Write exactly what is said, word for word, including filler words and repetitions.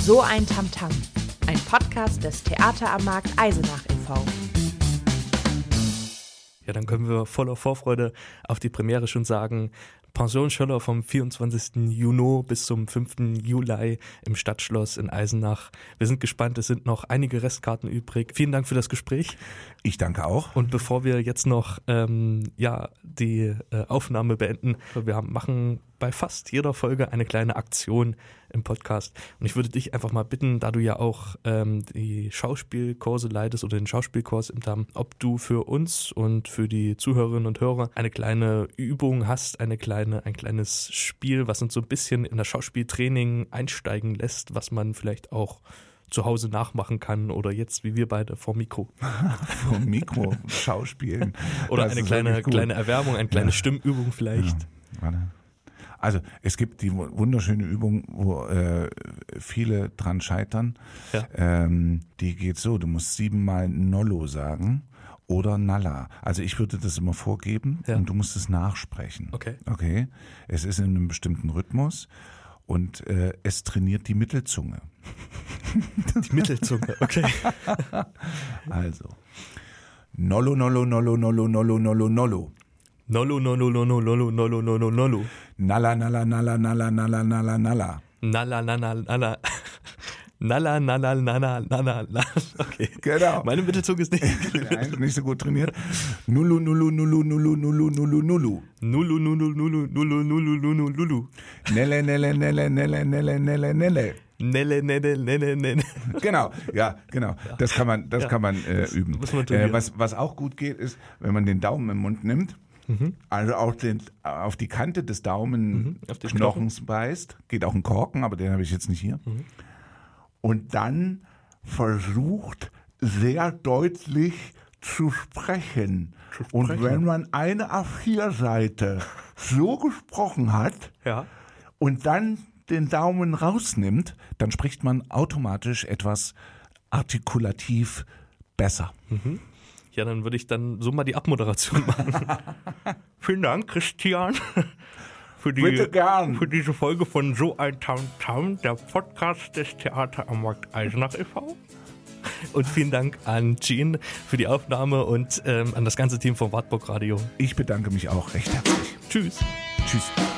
So ein Tamtam, ein Podcast des Theater am Markt Eisenach e V Ja, dann können wir voller Vorfreude auf die Premiere schon sagen, Pension Schöller vom vierundzwanzigsten Juni bis zum fünften Juli im Stadtschloss in Eisenach. Wir sind gespannt, es sind noch einige Restkarten übrig. Vielen Dank für das Gespräch. Ich danke auch. Und bevor wir jetzt noch ähm, ja die äh, Aufnahme beenden, wir haben, machen bei fast jeder Folge eine kleine Aktion im Podcast. Und ich würde dich einfach mal bitten, da du ja auch ähm, die Schauspielkurse leitest oder den Schauspielkurs im Damm, ob du für uns und für die Zuhörerinnen und Hörer eine kleine Übung hast, eine kleine, ein kleines Spiel, was uns so ein bisschen in das Schauspieltraining einsteigen lässt, was man vielleicht auch zu Hause nachmachen kann oder jetzt wie wir beide vor Mikro. Vor Mikro schauspielen. Oder das eine kleine, kleine Erwärmung, eine kleine ja. Stimmübung vielleicht. Ja. Warte. Also es gibt die wunderschöne Übung, wo äh, viele dran scheitern. Ja. Ähm, die geht so, du musst siebenmal Nollo sagen oder Nalla. Also ich würde das immer vorgeben ja. und du musst es nachsprechen. Okay. Okay. Es ist in einem bestimmten Rhythmus und äh, es trainiert die Mittelzunge. Die Mittelzunge, okay. Also Nollo, Nollo, Nollo, Nollo, Nollo, Nollo, Nollo. Nollo, nollo, nollo, nollo, nollo, nollo, nollo. Nalla, nalla, nalla, nalla, nalla, nalla, nalla. Nalla, nalla, nalla. Nalla, nalla, nalla, nalla, nalla. Okay. Genau. Meine Mittelzunge ist nicht, Nein, nicht so gut trainiert. Nullu, nullu, nullu, nullu, nullu, nullu, nullu. Nullu, nullu, nullu, nullu, nullu, nullu, nullu. Nelle, nelle, nelle, nelle, nelle, nelle, nelle. Nelle, nelle, nelle, nelle. Genau, ja, genau. Das kann man, das ja. kann man äh, üben. Muss man äh, was, was auch gut geht, ist, wenn man den Daumen im Mund nimmt, mhm. also auch den, auf die Kante des Daumenknochens mhm. beißt, geht auch ein Korken, aber den habe ich jetzt nicht hier. Mhm. Und dann versucht sehr deutlich zu sprechen. zu sprechen. Und wenn man eine A vier Seite so gesprochen hat ja. und dann den Daumen rausnimmt, dann spricht man automatisch etwas artikulativ besser. Mhm. Ja, dann würde ich dann so mal die Abmoderation machen. Vielen Dank, Christian, für, die, Bitte gern. für diese Folge von So ein Tamtam, der Podcast des Theater am Markt Eisenach e V Und vielen Dank an Jean für die Aufnahme und ähm, an das ganze Team vom Wartburg Radio. Ich bedanke mich auch recht herzlich. Tschüss. Tschüss.